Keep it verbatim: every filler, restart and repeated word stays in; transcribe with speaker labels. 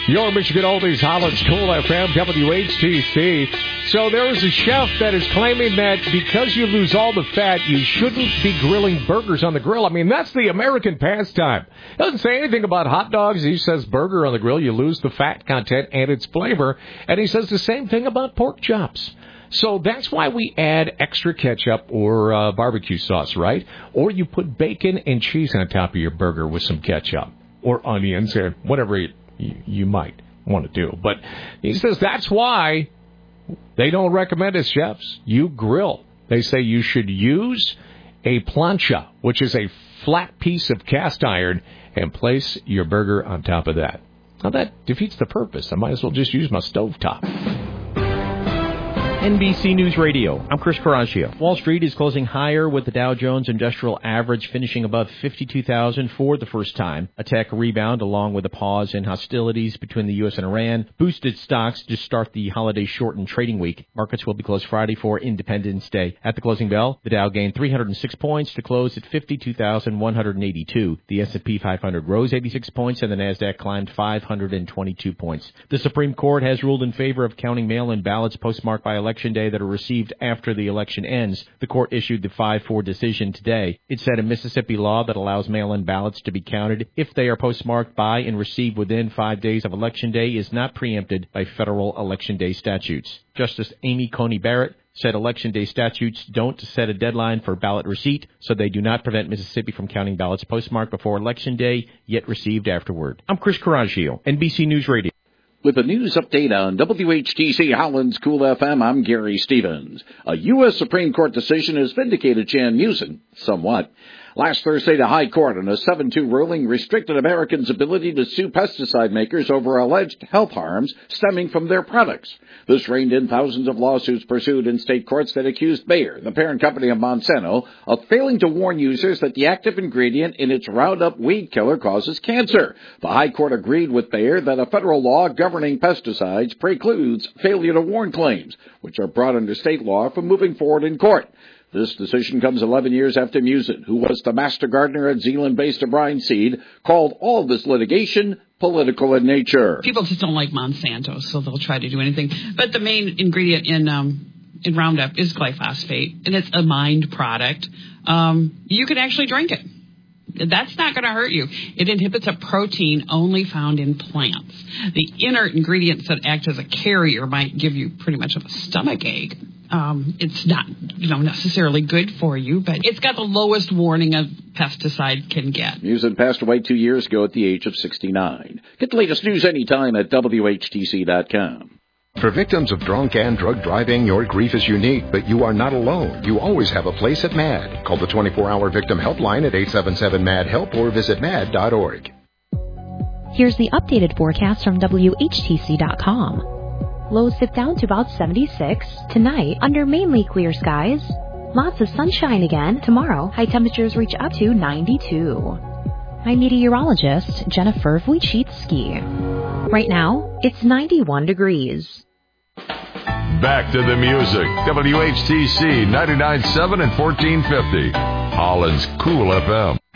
Speaker 1: Your Michigan Oldies, Holland's Cool F M, W H T C. So there is a chef that is claiming that because you lose all the fat, you shouldn't be grilling burgers on the grill. I mean, that's the American pastime. Doesn't say anything about hot dogs. He says burger on the grill, you lose the fat content and its flavor. And he says the same thing about pork chops. So that's why we add extra ketchup or uh, barbecue sauce, right? Or you put bacon and cheese on top of your burger with some ketchup or onions or whatever you, you, you might want to do. But he says that's why they don't recommend as chefs you grill. They say you should use a plancha, which is a flat piece of cast iron, and place your burger on top of that. Now, that defeats the purpose. I might as well just use my stovetop.
Speaker 2: N B C News Radio. I'm Chris Coraggio. Wall Street is closing higher with the Dow Jones Industrial Average finishing above fifty-two thousand for the first time. A tech rebound along with a pause in hostilities between the U S and Iran boosted stocks to start the holiday-shortened trading week. Markets will be closed Friday for Independence Day. At the closing bell, the Dow gained three hundred six points to close at fifty-two thousand one hundred eighty-two. The S and P five hundred rose eighty-six points and the NASDAQ climbed five hundred twenty-two points. The Supreme Court has ruled in favor of counting mail-in ballots postmarked by election day that are received after the election ends. The court issued the five four decision today. It said a Mississippi law that allows mail-in ballots to be counted if they are postmarked by and received within five days of election day is not preempted by federal election day statutes. Justice Amy Coney Barrett said election day statutes don't set a deadline for ballot receipt, so they do not prevent Mississippi from counting ballots postmarked before election day, yet received afterward. I'm Chris Coraggio, N B C News Radio.
Speaker 3: With a news update on W H T C Holland's Cool F M, I'm Gary Stevens. A U S Supreme Court decision has vindicated Jan Musin somewhat. Last Thursday, the High Court, in a seven two ruling, restricted Americans' ability to sue pesticide makers over alleged health harms stemming from their products. This reined in thousands of lawsuits pursued in state courts that accused Bayer, the parent company of Monsanto, of failing to warn users that the active ingredient in its Roundup weed killer causes cancer. The High Court agreed with Bayer that a federal law governing pesticides precludes failure to warn claims, which are brought under state law, from moving forward in court. This decision comes eleven years after Musin, who was the master gardener at Zeeland-based O'Brien Seed, called all this litigation political in nature.
Speaker 4: People just don't like Monsanto, so they'll try to do anything. But the main ingredient in um, in Roundup is glyphosate, and it's a mined product. Um, you can actually drink it. That's not going to hurt you. It inhibits a protein only found in plants. The inert ingredients that act as a carrier might give you pretty much of a stomach ache. Um, it's not, you know, necessarily good for you, but it's got the lowest warning a pesticide can get.
Speaker 3: Musin passed away two years ago at the age of sixty-nine. Get the latest news anytime at W H T C dot com.
Speaker 5: For victims of drunk and drug driving, your grief is unique, but you are not alone. You always have a place at MAD. Call the twenty-four hour victim helpline at eight seven seven MAD HELP or visit mad dot org.
Speaker 6: Here's the updated forecast from W H T C dot com. Lows dip down to about seventy-six. Tonight, under mainly clear skies. Lots of sunshine again. Tomorrow, high temperatures reach up to ninety-two. I'm meteorologist Jennifer Wojcicki. Right now, it's ninety-one degrees.
Speaker 7: Back to the music. W H T C ninety-nine point seven and fourteen fifty. Holland's Cool F M.